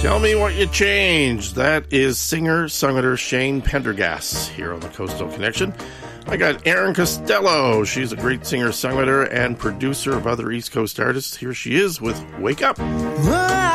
Tell me what you changed. That is singer-songwriter Shane Pendergast here on the Coastal Connection. I got Erin Costello. She's a great singer-songwriter and producer of other East Coast artists. Here she is with Wake Up.